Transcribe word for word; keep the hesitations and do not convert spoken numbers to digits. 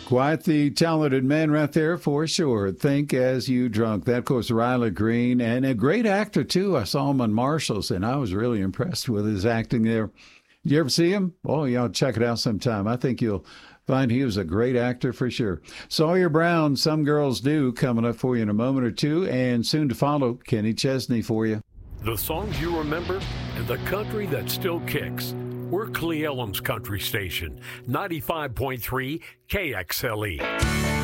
Quite the talented man right there for sure. Think As You Drunk. That, of course, Riley Green, and a great actor, too. I saw him on Marshalls, and I was really impressed with his acting there. Did you ever see him? Oh, y'all check it out sometime. I think you'll find he was a great actor for sure. Sawyer Brown, Some Girls Do, coming up for you in a moment or two, and soon to follow, Kenny Chesney for you. The songs you remember and the country that still kicks. We're Cle Elum's country station, ninety-five point three K X L E.